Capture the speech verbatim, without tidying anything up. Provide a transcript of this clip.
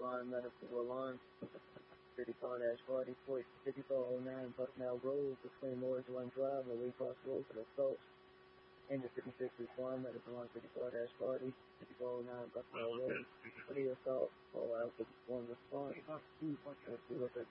respond medical alarm. fifty-four dash forty, fifty-four oh nine Bucknell Road between Mooresland Drive and Lee Cross Road for the assault. Engine fifty-six respond medical alarm fifty-four dash forty, fifty-four oh nine Bucknell Road for the assault. All out fifty-one respond. Let's see what the